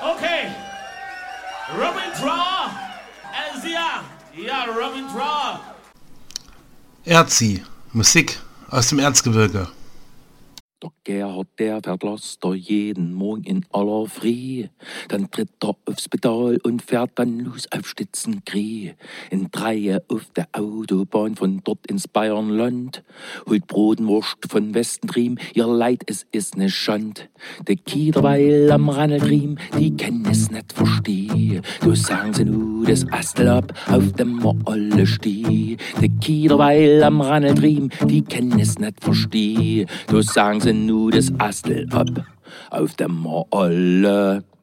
Okay. Robin Draw. Ja, Robin Draw. Erzi, Musik aus dem Erzgebirge. Der Gerhard, der fährt Laster jeden Morgen in aller Früh. Dann tritt er aufs Pedal und fährt dann los auf Stützenkrieg. In Dreie auf der Autobahn von dort ins Bayernland. Holt Brotenwurst von Westenriem, ihr Leid, es ist ne Schand. De Kiederweil am Ranneldriem, die können es nicht verstehen. Du sagen sie nu, das Astel ab, auf dem wir alle stehen. De Kiederweil am Ranneldriem, die können es nicht verstehen. Du sagen sie nu, das Astel ab, auf dem wir alle